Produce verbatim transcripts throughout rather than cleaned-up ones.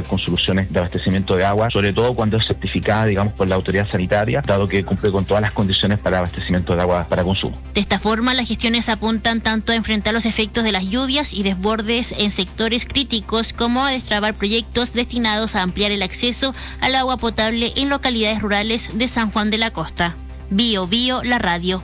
con soluciones de abastecimiento de agua, sobre todo cuando es certificada, digamos, por la autoridad sanitaria, dado que cumple con todas las condiciones para abastecimiento de agua para consumo. De esta forma, las gestiones apuntan tanto a enfrentar los efectos de las lluvias y desbordes en sectores críticos, como a destrabar proyectos destinados a ampliar el acceso al agua potable en localidades rurales de San Juan de la Costa. Bio Bio, la radio.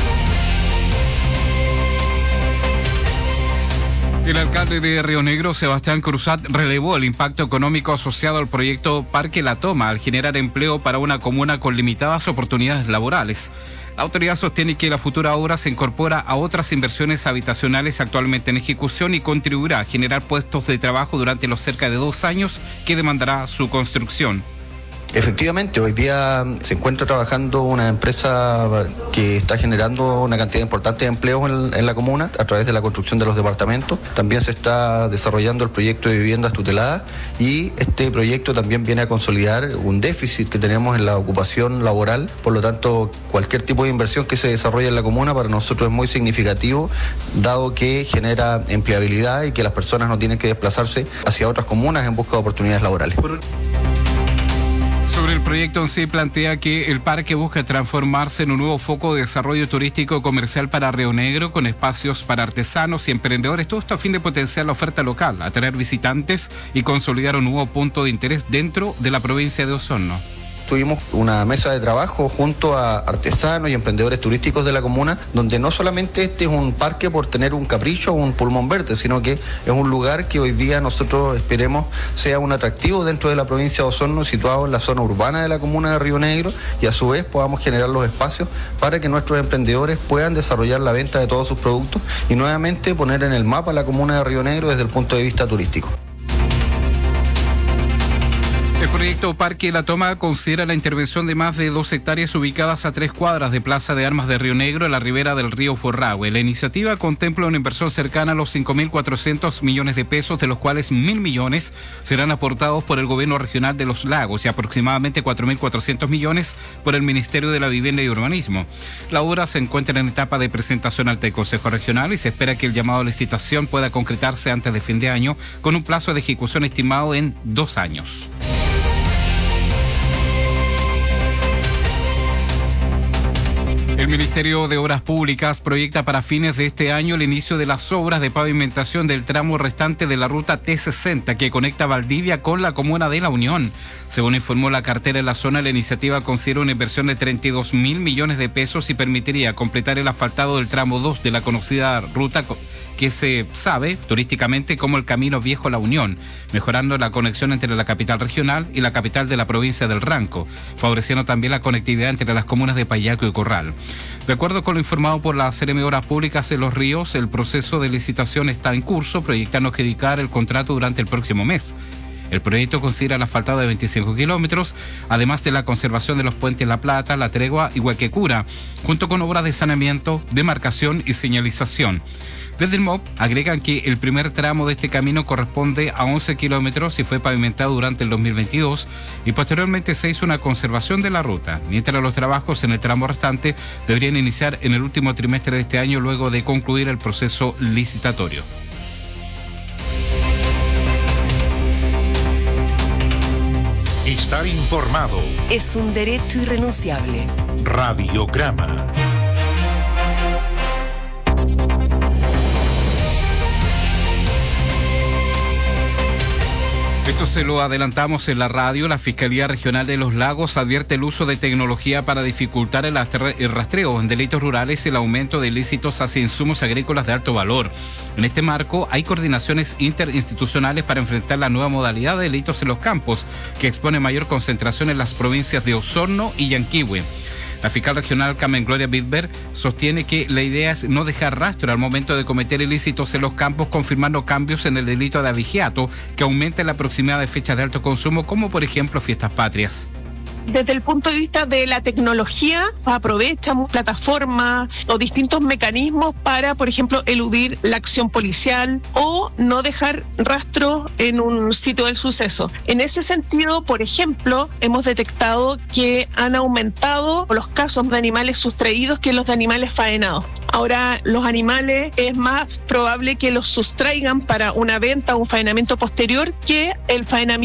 El alcalde de Río Negro, Sebastián Cruzat, relevó el impacto económico asociado al proyecto Parque La Toma al generar empleo para una comuna con limitadas oportunidades laborales. La autoridad sostiene que la futura obra se incorpora a otras inversiones habitacionales actualmente en ejecución y contribuirá a generar puestos de trabajo durante los cerca de dos años que demandará su construcción. Efectivamente, hoy día se encuentra trabajando una empresa que está generando una cantidad importante de empleos en, en la comuna a través de la construcción de los departamentos. También se está desarrollando el proyecto de viviendas tuteladas y este proyecto también viene a consolidar un déficit que tenemos en la ocupación laboral. Por lo tanto, cualquier tipo de inversión que se desarrolle en la comuna para nosotros es muy significativo, dado que genera empleabilidad y que las personas no tienen que desplazarse hacia otras comunas en busca de oportunidades laborales. Sobre el proyecto en sí, plantea que el parque busca transformarse en un nuevo foco de desarrollo turístico comercial para Río Negro, con espacios para artesanos y emprendedores, todo esto a fin de potenciar la oferta local, atraer visitantes y consolidar un nuevo punto de interés dentro de la provincia de Osorno. Tuvimos una mesa de trabajo junto a artesanos y emprendedores turísticos de la comuna, donde no solamente este es un parque por tener un capricho o un pulmón verde, sino que es un lugar que hoy día nosotros esperemos sea un atractivo dentro de la provincia de Osorno, situado en la zona urbana de la comuna de Río Negro, y a su vez podamos generar los espacios para que nuestros emprendedores puedan desarrollar la venta de todos sus productos y nuevamente poner en el mapa la comuna de Río Negro desde el punto de vista turístico. El proyecto Parque La Toma considera la intervención de más de dos hectáreas ubicadas a tres cuadras de Plaza de Armas de Río Negro, en la ribera del río Forrahue. La iniciativa contempla una inversión cercana a los cinco mil cuatrocientos millones de pesos, de los cuales mil millones serán aportados por el gobierno regional de Los Lagos y aproximadamente cuatro mil cuatrocientos millones por el Ministerio de la Vivienda y Urbanismo. La obra se encuentra en etapa de presentación ante el Consejo Regional y se espera que el llamado a licitación pueda concretarse antes de fin de año, con un plazo de ejecución estimado en dos años. El Ministerio de Obras Públicas proyecta para fines de este año el inicio de las obras de pavimentación del tramo restante de la ruta T sesenta que conecta Valdivia con la comuna de La Unión. Según informó la cartera en la zona, la iniciativa considera una inversión de treinta y dos mil millones de pesos y permitiría completar el asfaltado del tramo dos de la conocida ruta que se sabe turísticamente como el Camino Viejo La Unión, mejorando la conexión entre la capital regional y la capital de la provincia del Ranco, favoreciendo también la conectividad entre las comunas de Payaco y Corral. De acuerdo con lo informado por la Seremi de Obras Públicas de Los Ríos, el proceso de licitación está en curso, proyectando adjudicar el contrato durante el próximo mes. El proyecto considera el asfaltado de veinticinco kilómetros, además de la conservación de los puentes La Plata, La Tregua y Huequecura, junto con obras de saneamiento, demarcación y señalización. Desde el M O P agregan que el primer tramo de este camino corresponde a once kilómetros y fue pavimentado durante el dos mil veintidós y posteriormente se hizo una conservación de la ruta, mientras los trabajos en el tramo restante deberían iniciar en el último trimestre de este año luego de concluir el proceso licitatorio. Estar informado es un derecho irrenunciable. Radiograma. Esto se lo adelantamos en la radio. La Fiscalía Regional de Los Lagos advierte el uso de tecnología para dificultar el rastreo en delitos rurales y el aumento de ilícitos hacia insumos agrícolas de alto valor. En este marco, hay coordinaciones interinstitucionales para enfrentar la nueva modalidad de delitos en los campos, que expone mayor concentración en las provincias de Osorno y Yanquihue. La fiscal regional Carmen Gloria Bidberg sostiene que la idea es no dejar rastro al momento de cometer ilícitos en los campos, confirmando cambios en el delito de abigeato que aumenta en la proximidad de fechas de alto consumo, como por ejemplo fiestas patrias. Desde el punto de vista de la tecnología, aprovechamos plataformas o distintos mecanismos para, por ejemplo, eludir la acción policial o no dejar rastro en un sitio del suceso. En ese sentido, por ejemplo, hemos detectado que han aumentado los casos de animales sustraídos que los de animales faenados. Ahora, los animales es más probable que los sustraigan para una venta o un faenamiento posterior que el faenamiento